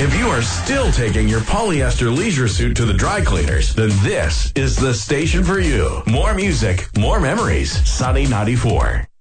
If you are still taking your polyester leisure suit to the dry cleaners, then this is the station for you. More music, more memories. Sunny 94.